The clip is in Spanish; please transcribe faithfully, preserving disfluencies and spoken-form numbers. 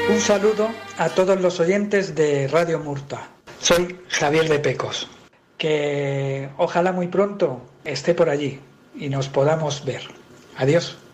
Un saludo a todos los oyentes de Radio Murta. Soy Javier de Pecos. Que ojalá muy pronto esté por allí y nos podamos ver. Adiós.